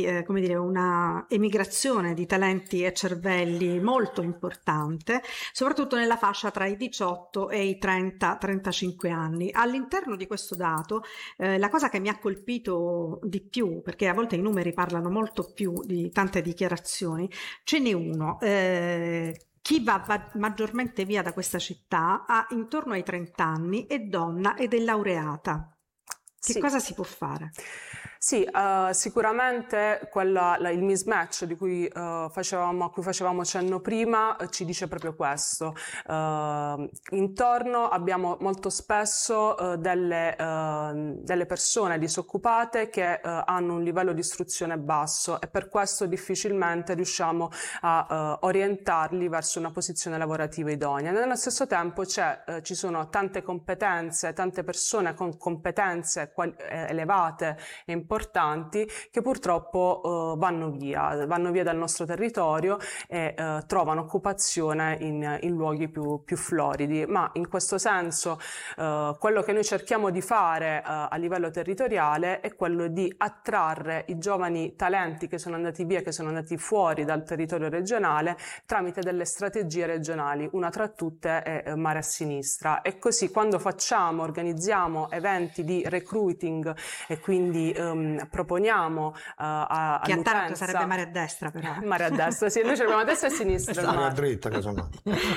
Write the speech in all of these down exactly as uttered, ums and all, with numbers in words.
di, eh, come dire, una emigrazione di talenti e cervelli molto importante, soprattutto nella fascia tra i diciotto e i trenta trentacinque anni. All'interno di questo dato, eh, la cosa che mi ha colpito di più, perché a volte i numeri parlano molto più di tante dichiarazioni, ce n'è uno. Eh, Chi va, va maggiormente via da questa città ha intorno ai trenta anni, è donna ed è laureata. Che Sì. cosa si può fare? Sì, uh, sicuramente quella, la, il mismatch di cui, uh, facevamo, a cui facevamo cenno prima uh, ci dice proprio questo. Uh, intorno abbiamo molto spesso uh, delle, uh, delle persone disoccupate che uh, hanno un livello di istruzione basso e per questo difficilmente riusciamo a uh, orientarli verso una posizione lavorativa idonea. Nello stesso tempo c'è, uh, ci sono tante competenze, tante persone con competenze quali, eh, elevate e importanti importanti che purtroppo uh, vanno via, vanno via dal nostro territorio e uh, trovano occupazione in, in luoghi più, più floridi. Ma in questo senso uh, quello che noi cerchiamo di fare uh, a livello territoriale è quello di attrarre i giovani talenti che sono andati via, che sono andati fuori dal territorio regionale tramite delle strategie regionali, una tra tutte è uh, Mare a Sinistra. E così quando facciamo, organizziamo eventi di recruiting e quindi um, proponiamo uh, a, che a Taranto all'utenza... sarebbe Mare a destra, però. Mare a destra, sì, noi abbiamo a destra e a sinistra. Mare a dritta, casomai.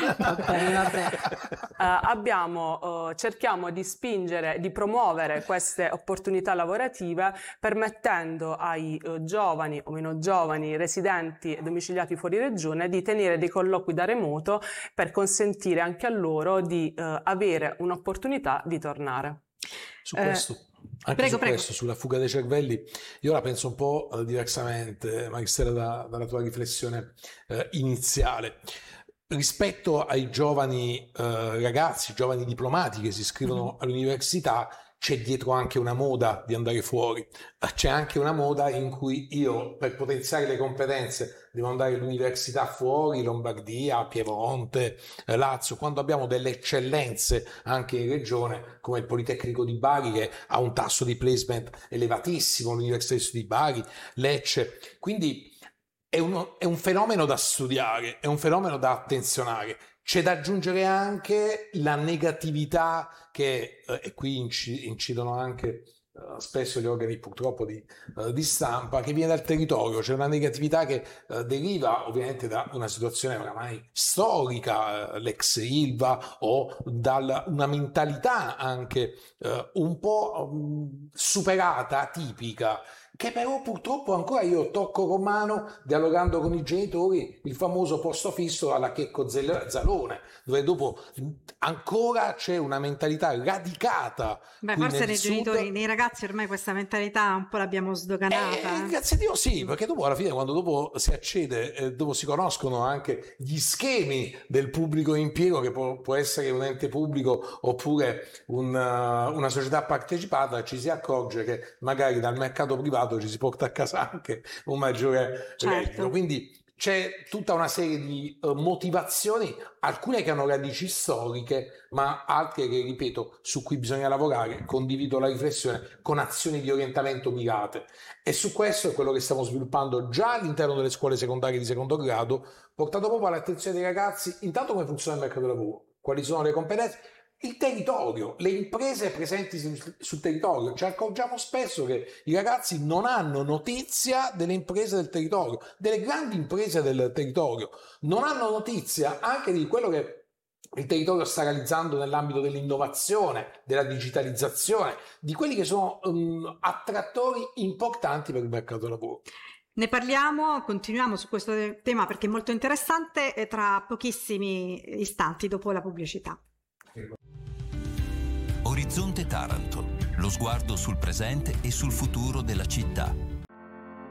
Okay, vabbè. Uh, abbiamo, uh, cerchiamo di spingere, di promuovere queste opportunità lavorative permettendo ai uh, giovani o meno giovani residenti domiciliati fuori regione di tenere dei colloqui da remoto per consentire anche a loro di uh, avere un'opportunità di tornare. Su questo eh... Anche prego, su prego. questo, sulla fuga dei cervelli, io la penso un po' eh, diversamente, Magistera, da, dalla tua riflessione eh, iniziale. Rispetto ai giovani eh, ragazzi, giovani diplomati che si iscrivono mm-hmm. all'università, c'è dietro anche una moda di andare fuori, c'è anche una moda in cui io per potenziare le competenze devo andare all'università fuori, Lombardia, Piemonte, Lazio, quando abbiamo delle eccellenze anche in regione come il Politecnico di Bari che ha un tasso di placement elevatissimo, l'Università di Studi di Bari, Lecce, quindi è, uno, è un fenomeno da studiare, è un fenomeno da attenzionare. C'è da aggiungere anche la negatività che, eh, e qui incidono anche eh, spesso gli organi purtroppo di, eh, di stampa, che viene dal territorio. C'è una negatività che eh, deriva ovviamente da una situazione oramai storica, eh, l'ex Ilva, o da una mentalità anche eh, un po' um, superata, atipica, che però purtroppo ancora io tocco con mano, dialogando con i genitori, il famoso posto fisso alla Checco Zalone, dove dopo ancora c'è una mentalità radicata. Beh, forse nei sud. genitori, nei ragazzi ormai questa mentalità un po' l'abbiamo sdoganata. Eh, grazie a Dio sì, perché dopo alla fine quando dopo si accede, eh, dopo si conoscono anche gli schemi del pubblico impiego, che può, può essere un ente pubblico oppure un, uh, una società partecipata, ci si accorge che magari dal mercato privato ci si porta a casa anche un maggiore certo. reddito. Quindi c'è tutta una serie di uh, motivazioni, alcune che hanno radici storiche, ma altre che, ripeto, su cui bisogna lavorare. Condivido la riflessione con azioni di orientamento mirate. E su questo è quello che stiamo sviluppando già all'interno delle scuole secondarie di secondo grado, portato proprio all'attenzione dei ragazzi, intanto come funziona il mercato del lavoro, quali sono le competenze, il territorio, le imprese presenti sul, sul territorio. Ci accorgiamo spesso che i ragazzi non hanno notizia delle imprese del territorio, delle grandi imprese del territorio, non hanno notizia anche di quello che il territorio sta realizzando nell'ambito dell'innovazione, della digitalizzazione, di quelli che sono um, attrattori importanti per il mercato del lavoro. Ne parliamo, continuiamo su questo tema perché è molto interessante, tra pochissimi istanti dopo la pubblicità. Orizzonte Taranto, lo sguardo sul presente e sul futuro della città.